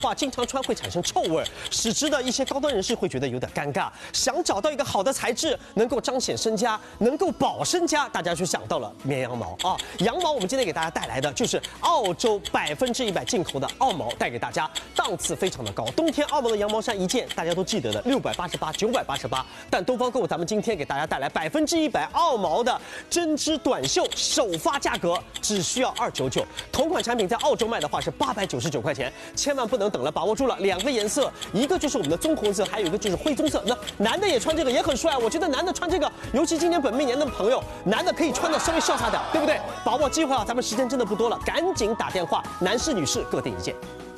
话经常穿会产生臭味，使之的一些高端人士会觉得有点尴尬。想找到一个好的材质，能够彰显身家，能够保身家，大家就想到了绵羊毛啊。羊毛，我们今天给大家带来的就是澳洲100%进口的澳毛，带给大家，档次非常的高。冬天澳毛的羊毛衫一件，大家都记得的688、988，但东方购咱们今天给大家带来100%澳毛的针织短袖首发价格只需要299，同款产品在澳洲卖的话是899块钱，千万不能等了，把握住了，2个颜色，一个就是我们的棕红色，还有一个就是灰棕色。那男的也穿这个也很帅，我觉得男的穿这个，尤其今年本命年的朋友，男的可以穿的稍微潇洒点，对不对？把握机会啊，咱们时间真的不多了，赶紧打电话，男士女士各订一件。